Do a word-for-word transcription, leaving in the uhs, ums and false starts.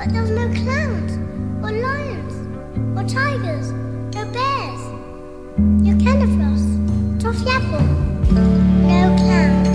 But there's no clowns, or lions, or tigers, no bears. You're Candyfloss, Toffee Apple.